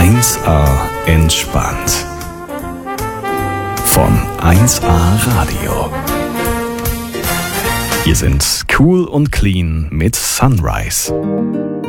1A entspannt. Von 1A Radio. Wir sind cool und clean mit Sunrise.